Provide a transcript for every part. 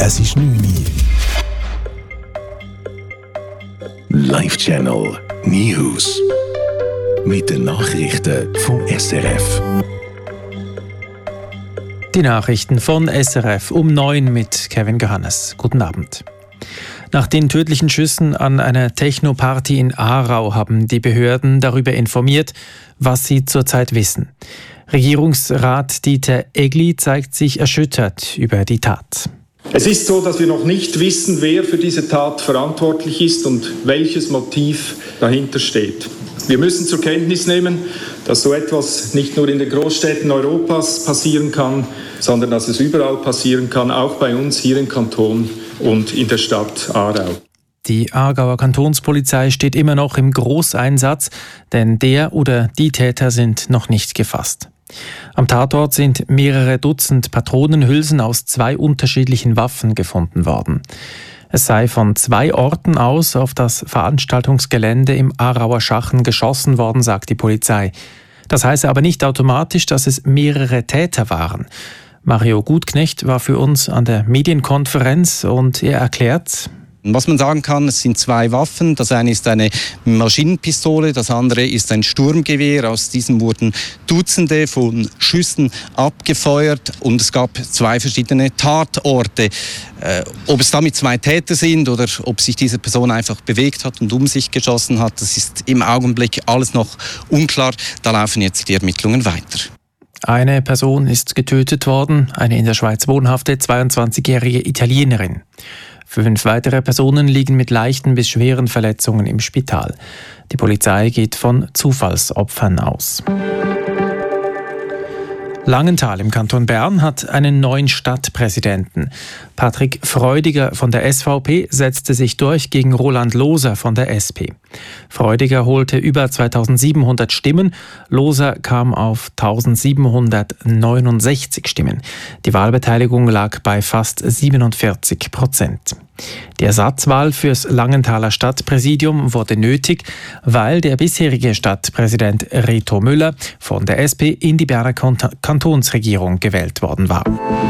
Es ist 9 Uhr. Live Channel News. Mit den Nachrichten vom SRF. Die Nachrichten von SRF um 9 mit Kevin Johannes. Guten Abend. Nach den tödlichen Schüssen an einer Techno-Party in Aarau haben die Behörden darüber informiert, was sie zurzeit wissen. Regierungsrat Dieter Egli zeigt sich erschüttert über die Tat. Es ist so, dass wir noch nicht wissen, wer für diese Tat verantwortlich ist und welches Motiv dahinter steht. Wir müssen zur Kenntnis nehmen, dass so etwas nicht nur in den Großstädten Europas passieren kann, sondern dass es überall passieren kann, auch bei uns hier im Kanton und in der Stadt Aarau. Die Aargauer Kantonspolizei steht immer noch im Großeinsatz, denn der oder die Täter sind noch nicht gefasst. Am Tatort sind mehrere Dutzend Patronenhülsen aus 2 unterschiedlichen Waffen gefunden worden. Es sei von 2 Orten aus auf das Veranstaltungsgelände im Aarauer Schachen geschossen worden, sagt die Polizei. Das heiße aber nicht automatisch, dass es mehrere Täter waren. Mario Gutknecht war für uns an der Medienkonferenz und er erklärt: Was man sagen kann, es sind 2 Waffen. Das eine ist eine Maschinenpistole, das andere ist ein Sturmgewehr. Aus diesem wurden Dutzende von Schüssen abgefeuert und es gab 2 verschiedene Tatorte. Ob es damit 2 Täter sind oder ob sich diese Person einfach bewegt hat und um sich geschossen hat, das ist im Augenblick alles noch unklar. Da laufen jetzt die Ermittlungen weiter. Eine Person ist getötet worden, eine in der Schweiz wohnhafte 22-jährige Italienerin. 5 weitere Personen liegen mit leichten bis schweren Verletzungen im Spital. Die Polizei geht von Zufallsopfern aus. Langenthal im Kanton Bern hat einen neuen Stadtpräsidenten. Patrick Freudiger von der SVP setzte sich durch gegen Roland Loser von der SP. Freudiger holte über 2700 Stimmen, Loser kam auf 1769 Stimmen. Die Wahlbeteiligung lag bei fast 47%. Die Ersatzwahl fürs Langenthaler Stadtpräsidium wurde nötig, weil der bisherige Stadtpräsident Reto Müller von der SP in die Berner Kantonsregierung gewählt worden war.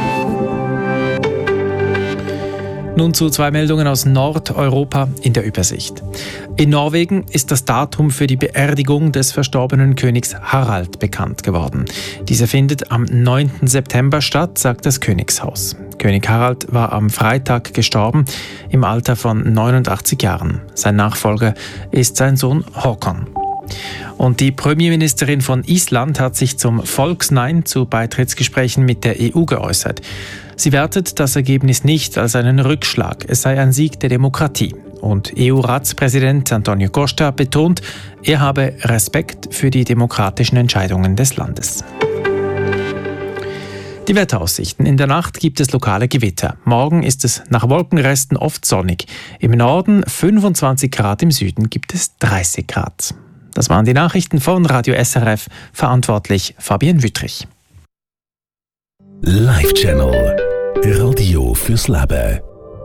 Nun zu 2 Meldungen aus Nordeuropa in der Übersicht. In Norwegen ist das Datum für die Beerdigung des verstorbenen Königs Harald bekannt geworden. Diese findet am 9. September statt, sagt das Königshaus. König Harald war am Freitag gestorben, im Alter von 89 Jahren. Sein Nachfolger ist sein Sohn Håkon. Und die Premierministerin von Island hat sich zum Volksnein zu Beitrittsgesprächen mit der EU geäußert. Sie wertet das Ergebnis nicht als einen Rückschlag, es sei ein Sieg der Demokratie. Und EU-Ratspräsident Antonio Costa betont, er habe Respekt für die demokratischen Entscheidungen des Landes. Die Wetteraussichten. In der Nacht gibt es lokale Gewitter. Morgen ist es nach Wolkenresten oft sonnig. Im Norden 25 Grad, im Süden gibt es 30 Grad. Das waren die Nachrichten von Radio SRF, verantwortlich Fabienne Wüttrich. Live Channel. Radio fürs Leben.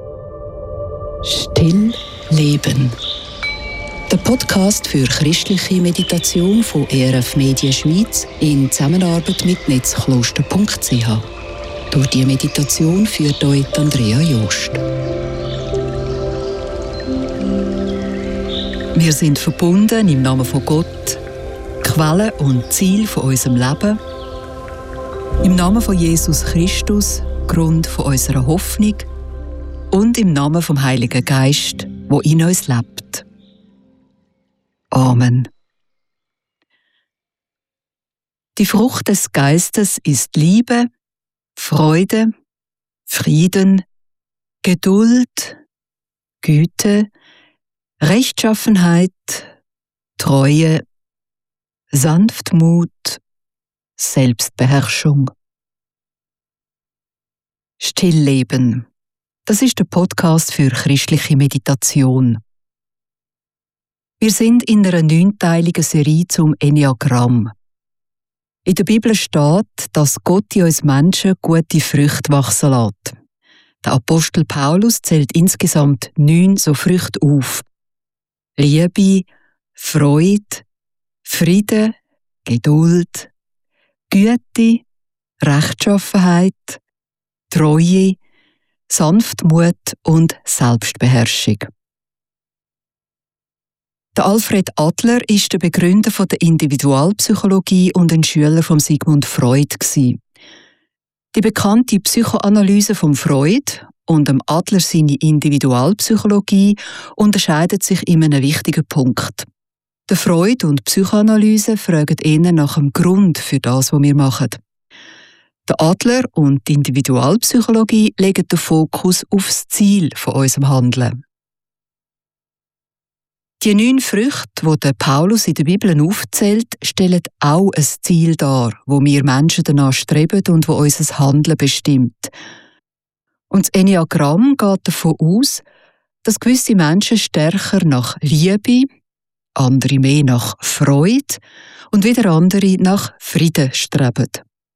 Still Leben. Der Podcast für christliche Meditation von ERF Medien Schweiz in Zusammenarbeit mit netzkloster.ch. Durch die Meditation führt euch Andrea Jost. Wir sind verbunden im Namen von Gott, Quelle und Ziel von unserem Leben, im Namen von Jesus Christus, Grund von unserer Hoffnung und im Namen vom Heiligen Geist, wo in uns lebt. Amen. Die Frucht des Geistes ist Liebe, Freude, Frieden, Geduld, Güte, Rechtschaffenheit, Treue, Sanftmut, Selbstbeherrschung. Stillleben. Das ist der Podcast für christliche Meditation. Wir sind in einer 9-teiligen Serie zum Enneagramm. In der Bibel steht, dass Gott in uns Menschen gute Früchte wachsen lässt. Der Apostel Paulus zählt insgesamt 9 so Früchte auf. Liebe, Freude, Friede, Geduld, Güte, Rechtschaffenheit, Treue, Sanftmut und Selbstbeherrschung. Der Alfred Adler ist der Begründer der Individualpsychologie und ein Schüler von Sigmund Freud. Die bekannte Psychoanalyse von Freud und dem Adler seine Individualpsychologie unterscheidet sich in einem wichtigen Punkt. Der Freud und Psychoanalyse fragen eher nach dem Grund für das, was wir machen. Der Adler und die Individualpsychologie legen den Fokus auf das Ziel von unserem Handeln. Die 9 Früchte, die der Paulus in der Bibel aufzählt, stellen auch ein Ziel dar, wo wir Menschen danach streben und wo unser Handeln bestimmt. Und das Enneagramm geht davon aus, dass gewisse Menschen stärker nach Liebe, andere mehr nach Freude und wieder andere nach Frieden streben.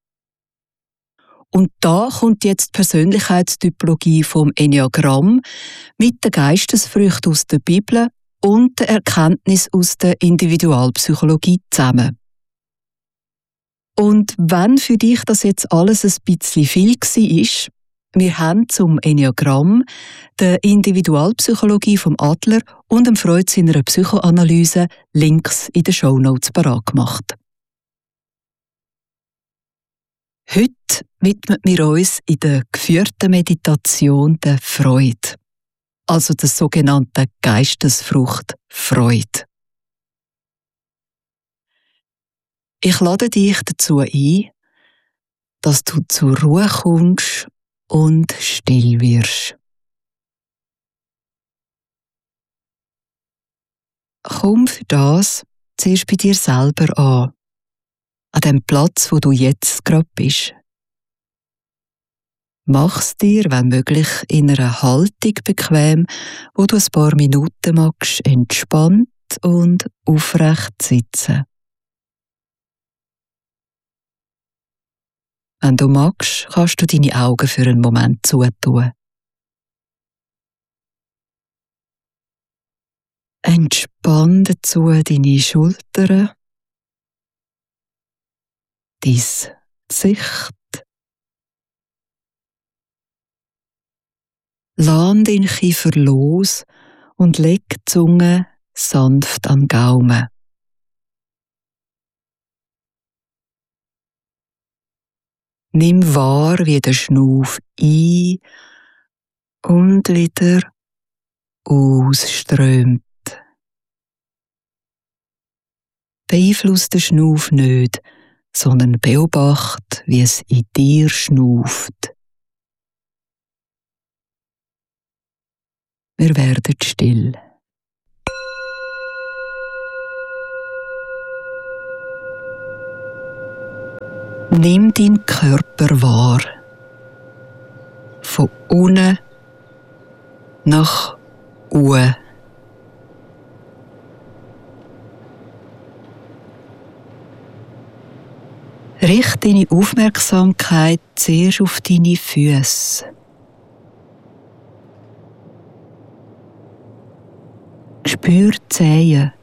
Und da kommt jetzt die Persönlichkeitstypologie vom Enneagramm mit den Geistesfrüchten aus der Bibel und der Erkenntnis aus der Individualpsychologie zusammen. Und wenn für dich das jetzt alles ein bisschen viel war, wir haben zum Enneagramm, der Individualpsychologie vom Adler und dem Freud seiner Psychoanalyse Links in den Shownotes parat gemacht. Heute widmen wir uns in der geführten Meditation der Freude, also der sogenannten Geistesfrucht Freude. Ich lade dich dazu ein, dass du zur Ruhe kommst und still wirst. Komm für das zuerst bei dir selber an dem Platz, wo du jetzt gerade bist. Mach's dir, wenn möglich, in einer Haltung bequem, wo du ein paar Minuten magst, entspannt und aufrecht sitzen. Wenn du magst, kannst du deine Augen für einen Moment zutun. Entspann dazu deine Schultern, dein Gesicht. Lass den Kiefer los und leg die Zunge sanft an den Gaumen. Nimm wahr, wie der Schnuff ein- und wieder ausströmt. Beeinfluss den Schnuff nicht, sondern beobachte, wie es in dir schnauft. Wir werden still. Nimm deinen Körper wahr. Von unten nach oben. Richte deine Aufmerksamkeit zuerst auf deine Füße. Spür die Zehen.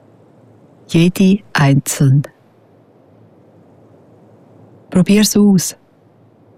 Jede einzeln. Probier's aus.